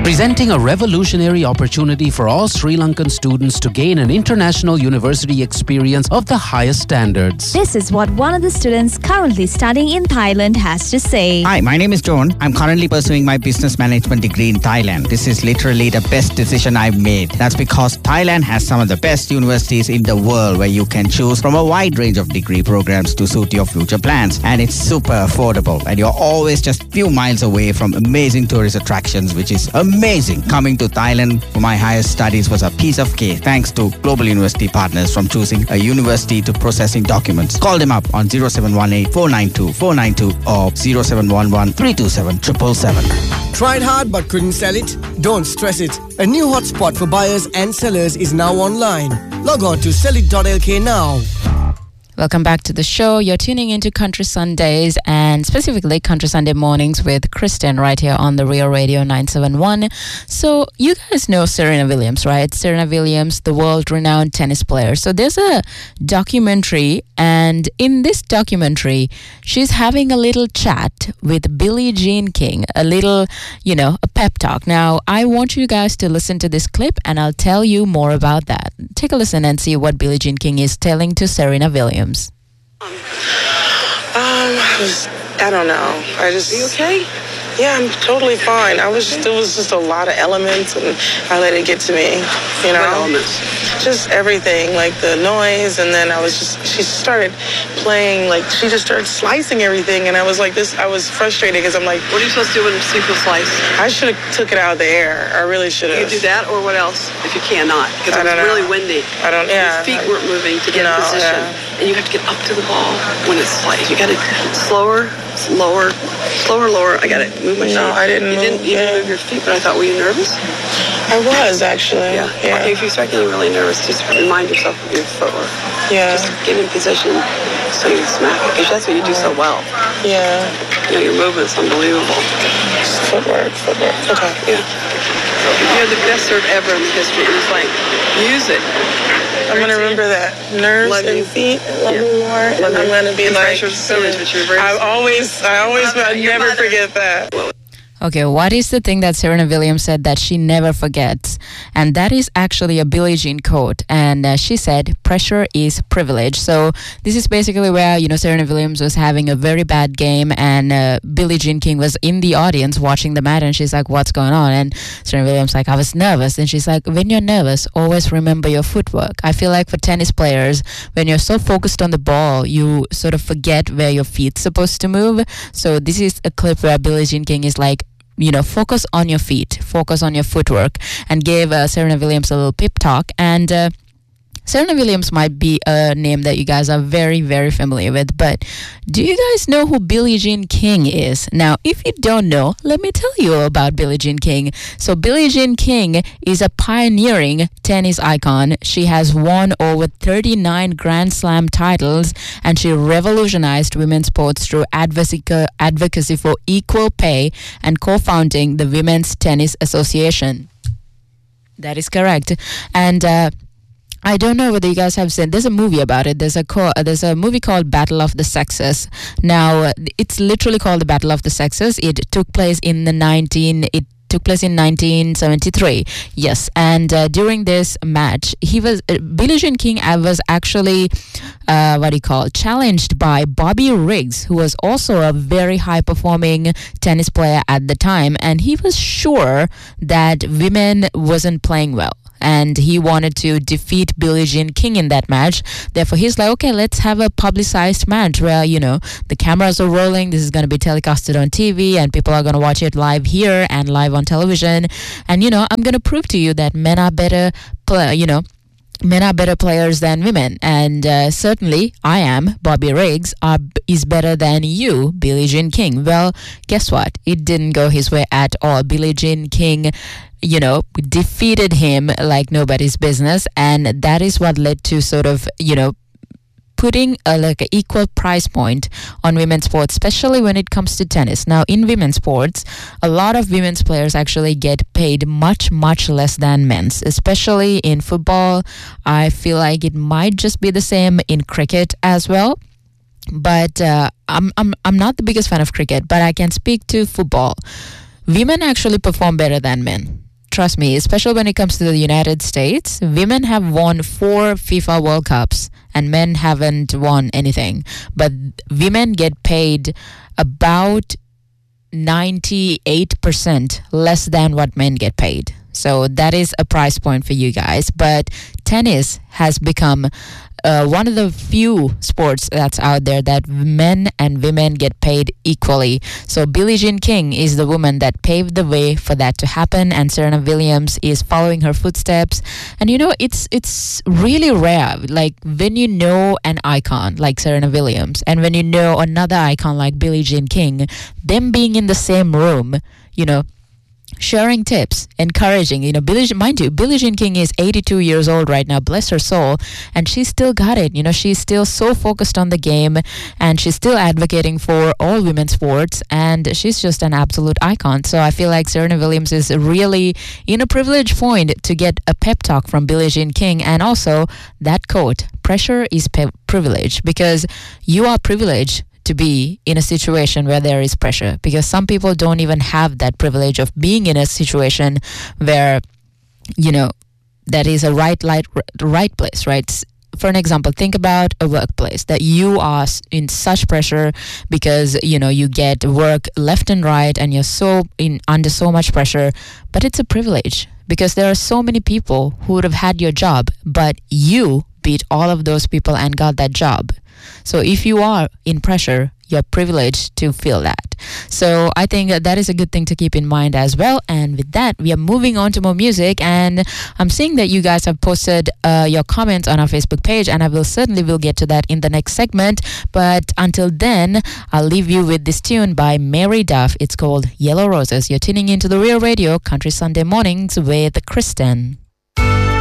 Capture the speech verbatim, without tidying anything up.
presenting a revolutionary opportunity for all Sri Lankan students to gain an international university experience of the highest standards. This is what one of the students currently studying in Thailand has to say. Hi, my name is John. I'm currently pursuing my business management degree in Thailand. This is literally the best decision I've made. That's because Thailand has some of the best universities in the world where you can choose from a wide range of degree programs to suit your future plans. And it's super affordable. And you're always just a few miles away from amazing tourist attractions, which is amazing. Coming to Thailand for my higher studies was a piece of cake thanks to Global University Partners, from choosing a university to processing documents. Call them up on zero seven one eight, four nine two, four nine two or zero seven one one, three two seven, seven seven seven. Tried hard but couldn't sell it? Don't stress it. A new hotspot for buyers and sellers is now online. Log on to sell it dot l k now. Welcome back to the show. You're tuning into Country Sundays, and specifically Country Sunday Mornings with Kristen right here on the Real Radio nine seven one. So you guys know Serena Williams, right? Serena Williams, the world-renowned tennis player. So there's a documentary, and in this documentary, she's having a little chat with Billie Jean King, a little, you know, a pep talk. Now, I want you guys to listen to this clip, and I'll tell you more about that. Take a listen and see what Billie Jean King is telling to Serena Williams. Um, I was, I don't know. I just. Are you okay? Yeah, I'm totally fine. I was just, there was just a lot of elements, and I let it get to me. You know, what elements? Just everything, like the noise, and then I was just. She started playing, like she just started slicing everything, and I was like, this. I was frustrated because I'm like, what are you supposed to do when people slice? I should have took it out of the air. I really should have. You do that, or what else? If you cannot, because it was really windy. I don't. Yeah. Your feet weren't moving to get no, in position, yeah. and you have to get up to the ball when it's sliced. You got to slower, slower, slower, lower. I got it. Move my feet. No, I didn't. You move, didn't even yeah. move your feet, but I thought, were you nervous? I was actually. Yeah. yeah. Okay, if you start getting really nervous, just remind yourself of your footwork. Yeah. Just get in position so you smack it, because that's what you do so well. Yeah. You know, your movement's unbelievable. Footwork, footwork. Okay. Yeah. You're the best serve ever in the history. It was like, use it. I'm going to remember that. Nerves Love and you. feet. Love Yeah. me more. Love and I'm going to be and like. pressure spillage, but you're very. I always, I always, I never mother. forget that. Okay, what is the thing that Serena Williams said that she never forgets? And that is actually a Billie Jean quote. And uh, she said, pressure is privilege. So this is basically where, you know, Serena Williams was having a very bad game, and uh, Billie Jean King was in the audience watching the match, and she's like, what's going on? And Serena Williams like, I was nervous. And she's like, when you're nervous, always remember your footwork. I feel like for tennis players, when you're so focused on the ball, you sort of forget where your feet's supposed to move. So this is a clip where Billie Jean King is like, you know, focus on your feet, focus on your footwork, and gave uh, Serena Williams a little pep talk. And uh, Serena Williams might be a name that you guys are very, very familiar with, but do you guys know who Billie Jean King is? Now, if you don't know, let me tell you about Billie Jean King. So Billie Jean King is a pioneering tennis icon. She has won over thirty-nine Grand Slam titles, and she revolutionized women's sports through advocacy, advocacy for equal pay and co-founding the Women's Tennis Association. That is correct. And uh, I don't know whether you guys have seen, there's a movie about it. There's a co- there's a movie called Battle of the Sexes. Now, uh, it's literally called the Battle of the Sexes. It took place in the nineteen it took place in nineteen seventy-three. Yes, and uh, during this match, he was uh, Billie Jean King uh, was actually uh, what do you call challenged by Bobby Riggs, who was also a very high performing tennis player at the time, and he was sure that women wasn't playing well, and he wanted to defeat Billie Jean King in that match. Therefore, he's like, okay, let's have a publicized match where, you know, the cameras are rolling. This is going to be telecasted on T V, and people are going to watch it live here and live on television. And, you know, I'm going to prove to you that men are better, play, you know, men are better players than women. And uh, certainly I am. Bobby Riggs are, is better than you, Billie Jean King. Well, guess what? It didn't go his way at all. Billie Jean King, you know, defeated him like nobody's business. And that is what led to sort of, you know, putting a like an equal price point on women's sports, especially when it comes to tennis. Now, in women's sports, a lot of women's players actually get paid much, much less than men's, especially in football. I feel like it might just be the same in cricket as well. But uh, I'm I'm I'm not the biggest fan of cricket, but I can speak to football. women actually perform better than men. Trust me, especially when it comes to the United States, women have won four FIFA World Cups and men haven't won anything. But women get paid about ninety-eight percent less than what men get paid. So that is a price point for you guys. But tennis has become uh, one of the few sports that's out there that men and women get paid equally. So Billie Jean King is the woman that paved the way for that to happen, and Serena Williams is following her footsteps. And you know, it's it's really rare, like when you know an icon like Serena Williams and when you know another icon like Billie Jean King, them being in the same room, you know, sharing tips, encouraging, you know, Billie, mind you, Billie Jean King is eighty-two years old right now, bless her soul, and she's still got it. You know, she's still so focused on the game, and she's still advocating for all women's sports, and she's just an absolute icon. So I feel like Serena Williams is really in a privileged point to get a pep talk from Billie Jean King, and also that quote, pressure is pe- privilege, because you are privileged to be in a situation where there is pressure, because some people don't even have that privilege of being in a situation where, you know, that is a right light, right place, right? For an example, think about a workplace that you are in such pressure because, you know, you get work left and right and you're so in under so much pressure, but it's a privilege because there are so many people who would have had your job, but you beat all of those people and got that job. So if you are in pressure, you're privileged to feel that. So I think that, that is a good thing to keep in mind as well. And with that, we are moving on to more music. And I'm seeing that you guys have posted uh, your comments on our Facebook page, and I will certainly will get to that in the next segment. But until then, I'll leave you with this tune by Mary Duff. It's called Yellow Roses. You're tuning into the Real Radio Country Sunday Mornings with Kristen.